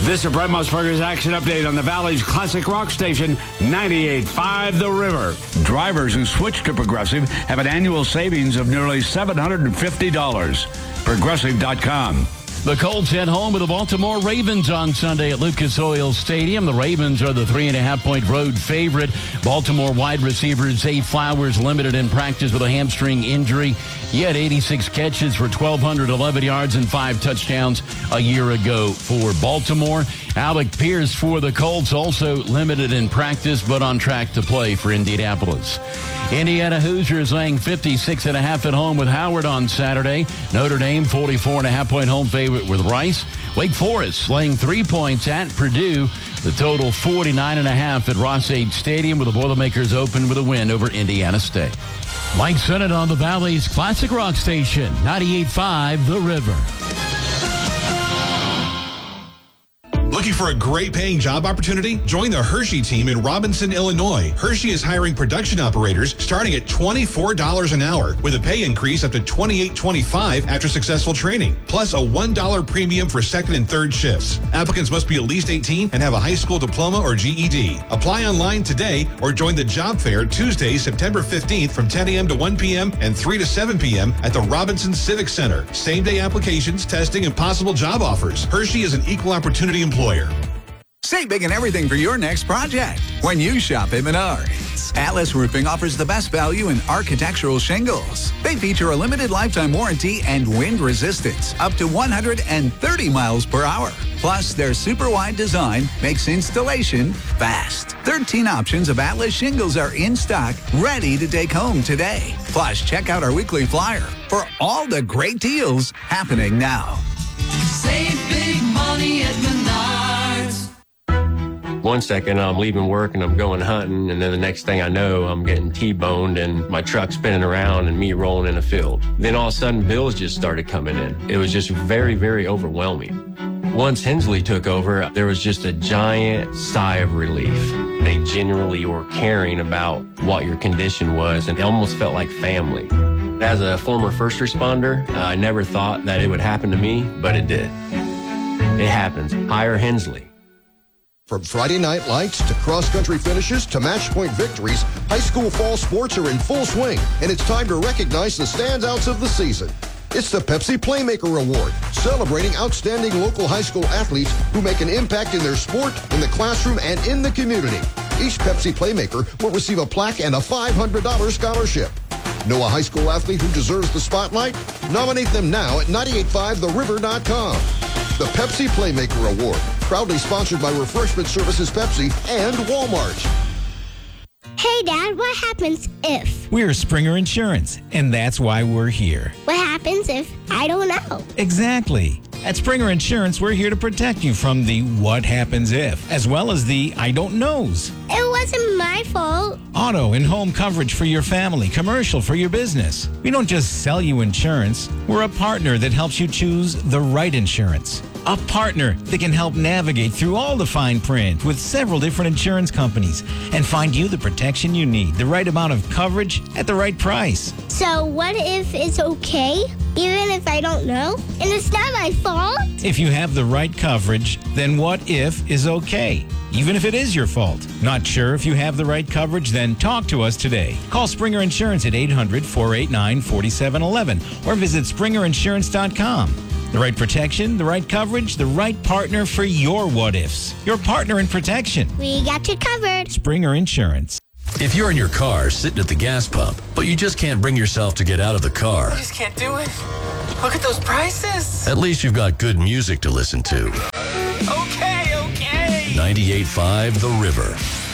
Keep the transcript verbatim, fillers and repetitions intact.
This is Brett Musburger's Action Update on the Valley's classic rock station, ninety-eight point five The River. Drivers who switch to Progressive have an annual savings of nearly seven hundred fifty dollars. Progressive dot com. The Colts head home with the Baltimore Ravens on Sunday at Lucas Oil Stadium. The Ravens are the three and a half point road favorite. Baltimore wide receiver Zay Flowers limited in practice with a hamstring injury. He had eighty-six catches for one thousand two hundred eleven yards and five touchdowns a year ago for Baltimore. Alec Pierce for the Colts also limited in practice but on track to play for Indianapolis. Indiana Hoosiers laying fifty-six and a half at home with Howard on Saturday. Notre Dame forty-four and a half point home favorite with Rice. Wake Forest laying three points at Purdue. The total forty-nine and a half at Ross-Ade Stadium, with the Boilermakers open with a win over Indiana State. Mike Sennett on the Valley's classic rock station, ninety-eight point five The River. Looking for a great paying job opportunity? Join the Hershey team in Robinson, Illinois. Hershey is hiring production operators starting at twenty-four dollars an hour with a pay increase up to twenty-eight twenty-five after successful training, plus a one dollar premium for second and third shifts. Applicants must be at least eighteen and have a high school diploma or G E D. Apply online today or join the job fair Tuesday, September fifteenth from ten a.m. to one p.m. and three to seven p.m. at the Robinson Civic Center. Same-day applications, testing, and possible job offers. Hershey is an equal opportunity employer. Save big in everything for your next project when you shop at Menards. Atlas Roofing offers the best value in architectural shingles. They feature a limited lifetime warranty and wind resistance up to one hundred thirty miles per hour. Plus, their super wide design makes installation fast. thirteen options of Atlas shingles are in stock, ready to take home today. Plus, check out our weekly flyer for all the great deals happening now. Save big money at Menards. One second I'm leaving work and I'm going hunting, and then the next thing I know, I'm getting T-boned and my truck spinning around and me rolling in a field. Then all of a sudden, bills just started coming in. It was just very, very overwhelming. Once Hensley took over, there was just a giant sigh of relief. They genuinely were caring about what your condition was, and it almost felt like family. As a former first responder, uh, I never thought that it would happen to me, but it did. It happens. Hire Hensley. From Friday night lights to cross-country finishes to match-point victories, high school fall sports are in full swing, and it's time to recognize the standouts of the season. It's the Pepsi Playmaker Award, celebrating outstanding local high school athletes who make an impact in their sport, in the classroom, and in the community. Each Pepsi Playmaker will receive a plaque and a five hundred dollars scholarship. Know a high school athlete who deserves the spotlight? Nominate them now at ninety-eight five the river dot com. The Pepsi Playmaker Award, proudly sponsored by Refreshment Services Pepsi and Walmart. Hey, Dad, what happens if? We're Springer Insurance, and that's why we're here. What happens if I don't know? Exactly. At Springer Insurance, we're here to protect you from the what happens if, as well as the I don't knows. It wasn't my fault. Auto and home coverage for your family, commercial for your business. We don't just sell you insurance. We're a partner that helps you choose the right insurance. A partner that can help navigate through all the fine print with several different insurance companies and find you the protection you need, the right amount of coverage at the right price. So what if it's okay, even if I don't know? And it's not my fault? If you have the right coverage, then what if is okay, even if it is your fault. Not sure if you have the right coverage? Then talk to us today. Call Springer Insurance at eight hundred, four eight nine, four seven one one or visit springer insurance dot com. The right protection, the right coverage, the right partner for your what-ifs. Your partner in protection. We got you covered. Springer Insurance. If you're in your car sitting at the gas pump, but you just can't bring yourself to get out of the car. I just can't do it. Look at those prices. At least you've got good music to listen to. Okay, okay. ninety-eight point five The River.